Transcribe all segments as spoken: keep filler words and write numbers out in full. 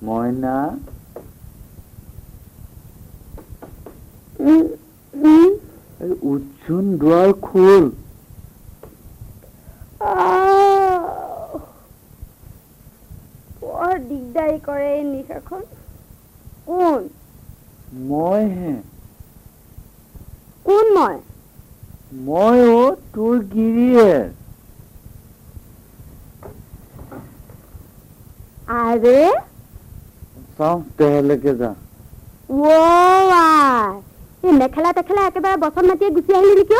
মইনা উজ্জন দুৱাৰ খোল বৰ দিগদাৰী কৰে এই নিশাখন কোন মই হে কোন মই মই অ তোৰ গিৰিয়ে আৰে চাওঁ তেহেলেকে যা এই মেখেলা তেখেলা একেবাৰে বচন মাতিয়ে গুচি আহিলি নেকি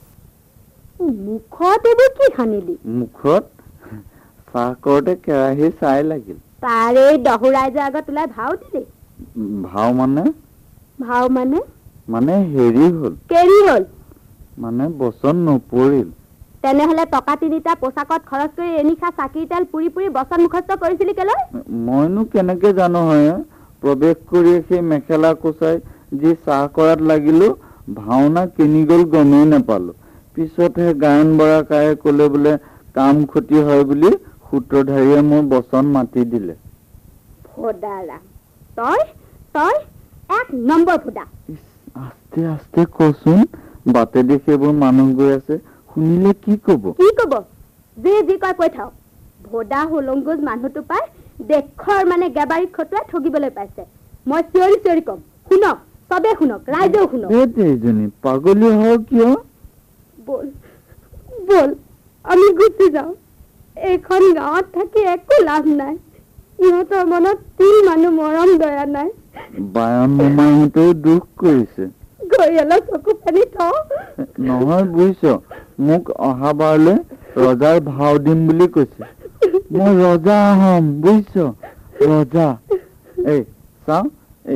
মুখত এইবোৰ কি সানিলি মুখত চাহ কৰোঁতে কেৰাহী চাই লাগিল তাৰে দহু ৰাইজৰ আগত ওলাই ভাও দিলি ভাও মানে ভাও মানে মানে হেৰি হ'ল কেৰি হ'ল মানে বচন নপৰিল তেনেহলে টকা তিনিটা পোচাকত খৰচ কৰি এনিশা চাকি তেল পুৰি পুৰি বচন মুখস্থ কৰিছিলি কেলৈ মইনো কেনেকে জানো হয় প্ৰৱেশ কৰি সেই মেখেলা কোচাই যি চাহ কৰাত লাগিলো ভাওনা কিনি গ'ল গমেই নাপালো পিছতহে গায়ন বৰা কায়ে ক'লে বোলে কাম ক্ষতি হয় বুলি সূত্ৰধাৰীয়ে মোৰ বচন মাতি দিলে ফোদাৰা তই তই এক নম্বৰ ফুদা আস্তে আস্তে কচোন বাটেদি সেইবোৰ মানুহ গৈ আছে শুনিলে কি কব কি কব যি যি কয় কৈ থাও ভোদা হলংগুজ মানুহটো পাই দেখৰ মানে গেবাৰী খটুৱাই ঠগিবলৈ পাইছে মই চিঞৰি চিঞৰি কম শুনক সবে শুনক ৰাইজেও শুনক এইজনী পাগলী হয় কিয় বল বল আমি গুচি যাওঁ এইখন গাঁৱত থাকি একো লাভ নাই ইহঁতৰ মনত তিল মানুহ মৰম দয়া নাই বায়ন মোমাইহঁতেও দুখ কৰিছে গৈয়ালৈ চকু পানী থওঁ নহয় বুজিছ মোক অহাবাৰলৈ ৰজাৰ ভাও দিম বুলি কৈছে মই ৰজা হম বুজিছ ৰজা এই চাওঁ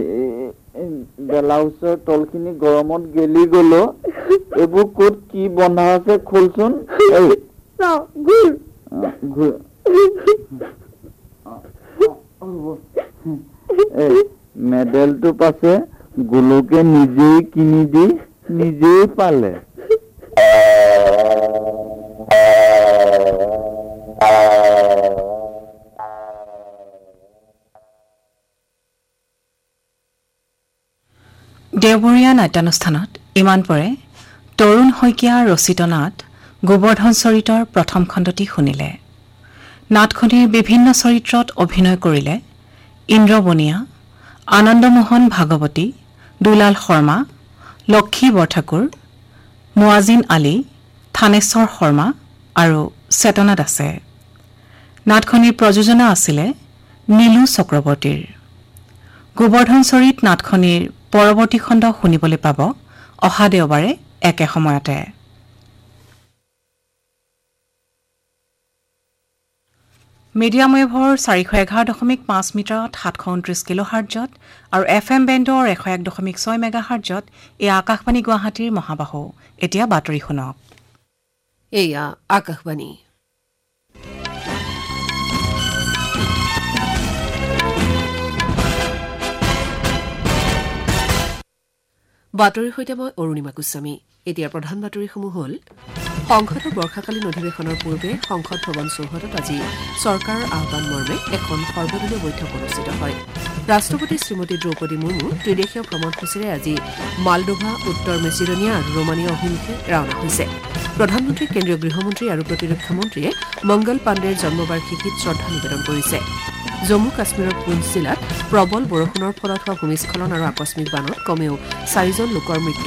ব্লাউজৰ তলখিনি গৰমত গেলি গলো এইবোৰ ক'ত কি বন্ধা আছে খোলচোন এই চাওঁ ঘূৰ ঘূৰ এই মেডেলটো পাছে গোলকে নিজেই কিনি দি নিজেই পালে দেওবৰীয়া নাট্যানুষ্ঠানত ইমান পৰে তৰুণ শইকীয়া ৰচিত নাট গোবৰ্ধন চৰিতৰ প্ৰথম খণ্ডটি শুনিলে নাটখনিৰ বিভিন্ন চৰিত্ৰত অভিনয় কৰিলে ইন্দ্ৰ বনিয়া আনন্দমোহন ভাগৱতী দুলাল শৰ্মা লক্ষী বৰঠাকুৰ মুৱাজিন আলী থানেশ্বৰ শৰ্মা আৰু চেতনা দাসে নাটখনিৰ প্ৰযোজনা আছিলে নীলু চক্ৰৱৰ্তীৰ গোবৰ্ধন চৰিত নাটখনিৰ পৰৱৰ্তী খণ্ড শুনিবলৈ পাব অহা দেওবাৰে একে সময়তে মিডিয়াম ৱেভৰ চাৰিশ এঘাৰ দশমিক পাঁচ মিটাৰত সাতশ ঊনত্ৰিশ কিলো হাৰ্টজত আৰু এফ এম বেণ্ডৰ এশ এক দশমিক ছয় মেগা হাৰ্টজত এয়া আকাশবাণী গুৱাহাটীৰ মহাবাহু এতিয়া বাতৰি শুনক এয়া আকাশবাণী বাতৰিৰ সৈতে মই অৰুণিমা গোস্বামী এতিয়া প্ৰধান বাতৰিসমূহ হ'ল সংসদৰ বৰ্ষাকালীন অধিৱেশনৰ পূৰ্বে সংসদ ভৱন চৌহদত আজি চৰকাৰৰ আহ্বান মৰ্মে এখন সৰ্বদলীয় বৈঠক অনুষ্ঠিত হয় ৰাষ্ট্ৰপতি শ্ৰীমতী দ্ৰৌপদী মুৰ্মু ত্ৰিদেশীয় ভ্ৰমণসূচীৰে আজি মালডোভা উত্তৰ মেচিডনিয়া আৰু ৰোমানিয়া অভিমুখে ৰাওনা হৈছে প্ৰধানমন্ত্ৰী কেন্দ্ৰীয় গৃহমন্ত্ৰী আৰু প্ৰতিৰক্ষা মন্ত্ৰীয়ে মংগল পাণ্ডেৰ জন্মবাৰ্ষিকীত শ্ৰদ্ধা নিবেদন কৰিছে জম্মু কাশ্মীৰৰ পুঞ্চ জিলাত প্ৰবল বৰষুণৰ ফলত হোৱা ভূমিস্খলন আৰু আকস্মিক বানত কমেও চাৰিজন লোকৰ মৃত্যু